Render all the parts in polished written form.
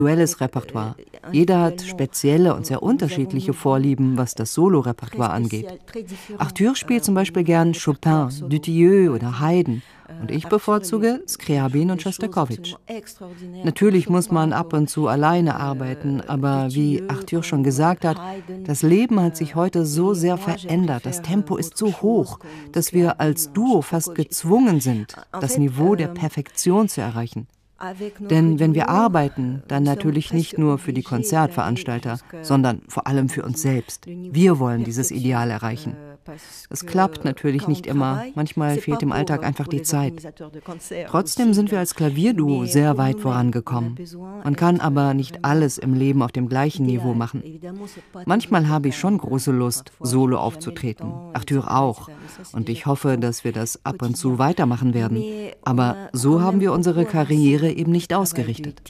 Repertoire. Jeder hat spezielle und sehr unterschiedliche Vorlieben, was das Solo-Repertoire angeht. Arthur spielt zum Beispiel gern Chopin, Dutilleux oder Haydn. Und ich bevorzuge Scriabin und Schostakowitsch. Natürlich muss man ab und zu alleine arbeiten, aber wie Arthur schon gesagt hat, das Leben hat sich heute so sehr verändert, das Tempo ist so hoch, dass wir als Duo fast gezwungen sind, das Niveau der Perfektion zu erreichen. Denn wenn wir arbeiten, dann natürlich nicht nur für die Konzertveranstalter, sondern vor allem für uns selbst. Wir wollen dieses Ideal erreichen. Es klappt natürlich nicht immer, manchmal fehlt im Alltag einfach die Zeit. Trotzdem sind wir als Klavierduo sehr weit vorangekommen. Man kann aber nicht alles im Leben auf dem gleichen Niveau machen. Manchmal habe ich schon große Lust, solo aufzutreten, Arthur auch. Und ich hoffe, dass wir das ab und zu weitermachen werden. Aber so haben wir unsere Karriere eben nicht ausgerichtet.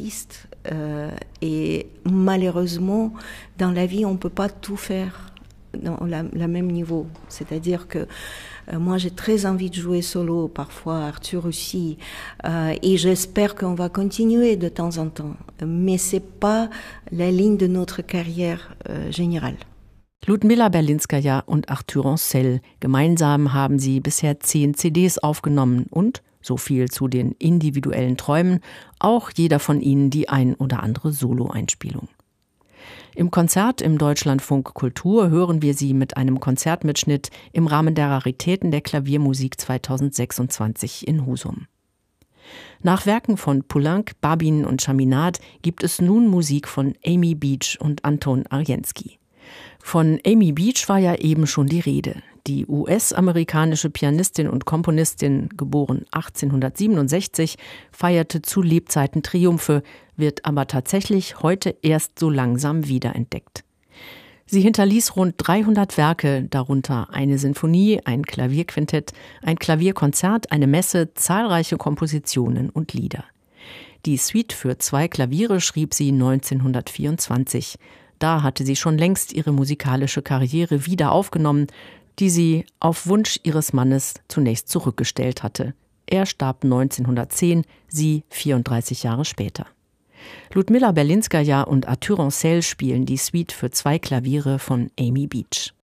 Et malheureusement, dans la vie, on peut pas tout faire dans la même niveau. C'est-à-dire que moi, j'ai très envie de jouer solo, parfois Arthur aussi, et j'espère qu'on va continuer de temps en temps. Mais c'est pas la ligne de notre carrière générale. Ludmila Berlinskaja und Arthur Ancel. Gemeinsam haben sie bisher 10 CDs aufgenommen und, so viel zu den individuellen Träumen, auch jeder von ihnen die ein oder andere Solo-Einspielung. Im Konzert im Deutschlandfunk Kultur hören wir sie mit einem Konzertmitschnitt im Rahmen der Raritäten der Klaviermusik 2026 in Husum. Nach Werken von Poulenc, Babin und Chaminade gibt es nun Musik von Amy Beach und Anton Arjenski. Von Amy Beach war ja eben schon die Rede. Die US-amerikanische Pianistin und Komponistin, geboren 1867, feierte zu Lebzeiten Triumphe, wird aber tatsächlich heute erst so langsam wiederentdeckt. Sie hinterließ rund 300 Werke, darunter eine Sinfonie, ein Klavierquintett, ein Klavierkonzert, eine Messe, zahlreiche Kompositionen und Lieder. Die Suite für 2 Klaviere schrieb sie 1924. Da hatte sie schon längst ihre musikalische Karriere wieder aufgenommen, die sie auf Wunsch ihres Mannes zunächst zurückgestellt hatte. Er starb 1910, sie 34 Jahre später. Ludmila Berlinskaja und Arthur Ancel spielen die Suite für 2 Klaviere von Amy Beach.